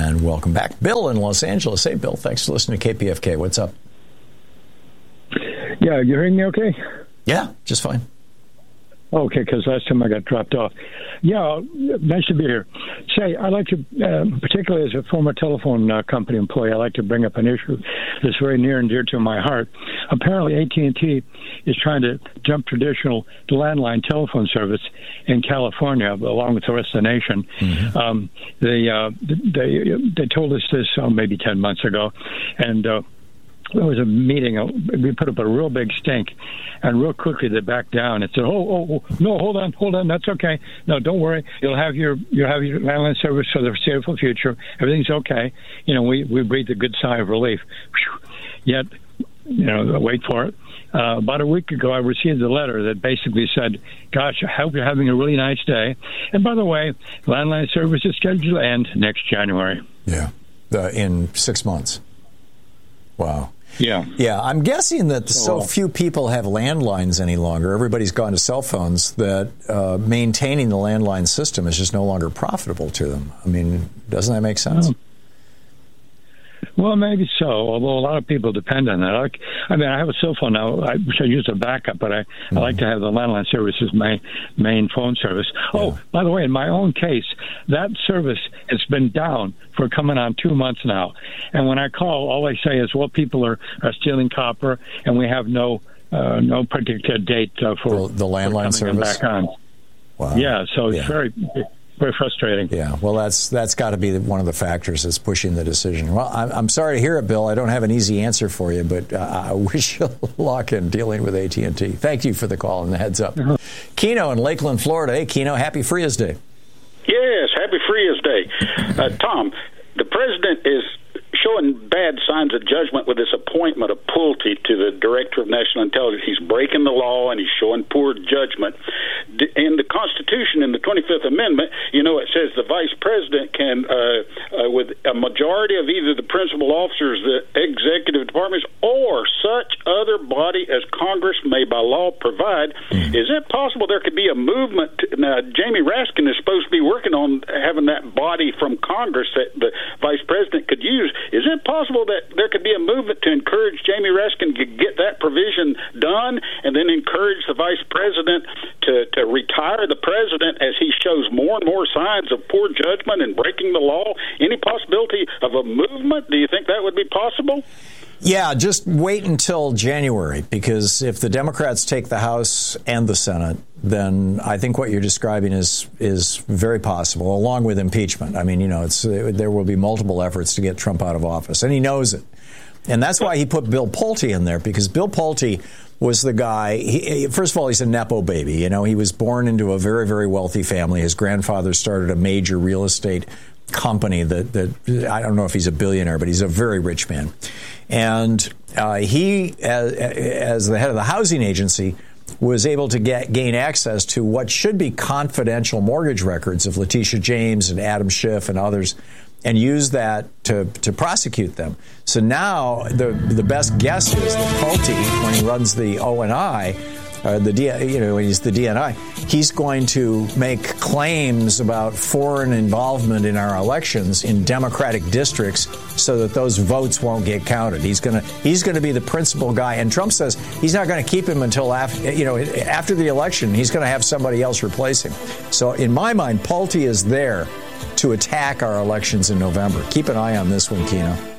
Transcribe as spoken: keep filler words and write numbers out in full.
And welcome back. Bill in Los Angeles. Hey, Bill, thanks for listening to K P F K. What's up? Yeah, you hearing me okay? Yeah, just fine. Okay, because last time I got dropped off. Yeah, nice to be here. Say, I like to, uh, particularly as a former telephone uh, company employee, I like to bring up an issue that's very near and dear to my heart. Apparently, A T and T is trying to jump traditional landline telephone service in California, along with the rest of the nation. Mm-hmm. Um, they, uh, they they told us this oh, maybe ten months ago, and uh, there was a meeting. We put up a real big stink, and real quickly they backed down and said, "Oh, oh, oh, no, hold on, hold on, that's okay. No, don't worry. You'll have your you'll have your landline service for the foreseeable future. Everything's okay." You know, we we breathed a good sigh of relief. Whew. Yet, you know, wait for it. Uh, about a week ago, I received a letter that basically said, "Gosh, I hope you're having a really nice day. And by the way, landline service is scheduled to end next January." Yeah, uh, in six months. Wow. Yeah. Yeah, I'm guessing that so, so few people have landlines any longer. Everybody's gone to cell phones that uh, maintaining the landline system is just no longer profitable to them. I mean, doesn't that make sense? Oh. Well, maybe so, although a lot of people depend on that. I, I mean, I have a cell phone now, I, which I use a backup, but I, mm-hmm. I like to have the landline service as my main phone service. Yeah. Oh, by the way, in my own case, that service has been down for coming on two months now. And when I call, all they say is, well, people are, are stealing copper, and we have no uh, no particular date uh, for the, the landline for coming service back on. Wow. Yeah, so it's yeah. very... Very frustrating. Yeah, well, that's that's got to be one of the factors that's pushing the decision. Well, I'm, I'm sorry to hear it, Bill. I don't have an easy answer for you, but uh, I wish you luck in dealing with A T and T. Thank you for the call and the heads up. Uh-huh. Keno in Lakeland, Florida. Hey, Keno, happy Frias Day. Yes, happy Frias Day. Uh, Tom, the president is showing bad signs of judgment with this appointment of Pulte to the Director of National Intelligence. He's breaking the law and he's showing poor judgment. In the Constitution, in the twenty-fifth Amendment, you know, it says the Vice President can, uh, uh, with a majority of either the principal officers, the executive departments, or such other body as Congress may by law provide. Mm-hmm. Is it possible there could be a movement? To, now, Jamie Raskin is supposed to be working on having that body from Congress that the Vice President could use. Is it possible that there could be a movement to encourage Jamie Raskin to get that provision done and then encourage the Vice President to, to retire the President as he shows more and more signs of poor judgment and breaking the law? Any possibility of a movement? Do you think that would be possible? Yeah, just wait until January, because if the Democrats take the House and the Senate, then I think what you're describing is is very possible, along with impeachment. I mean, you know, it's there will be multiple efforts to get Trump out of office, and he knows it. And that's why he put Bill Pulte in there, because Bill Pulte was the guy. He, first of all, he's a Nepo baby. You know, he was born into a very, very wealthy family. His grandfather started a major real estate company that, that I don't know if he's a billionaire, but he's a very rich man. And uh, he, as, as the head of the housing agency, was able to get gain access to what should be confidential mortgage records of Letitia James and Adam Schiff and others, and use that to, to prosecute them. So now the the best guess is that Pulte, when he runs the O N I, uh, the D, you know, when he's the D N I, he's going to make claims about foreign involvement in our elections in Democratic districts, so that those votes won't get counted. He's going to he's going to be the principal guy, and Trump says he's not going to keep him until after you know after the election. He's going to have somebody else replace him. So in my mind, Pulte is there to attack our elections in November. Keep an eye on this one, Keno.